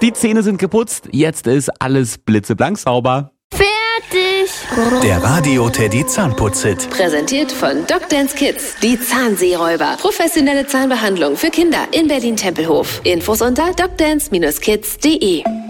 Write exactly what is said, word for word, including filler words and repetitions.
Die Zähne sind geputzt, jetzt ist alles blitzeblank sauber. Fertig! Der Radio Teddy Zahnputz-Hit. Präsentiert von Docdance Kids. Die Zahnseeräuber. Professionelle Zahnbehandlung für Kinder in Berlin-Tempelhof. Infos unter docdance Bindestrich kids punkt de.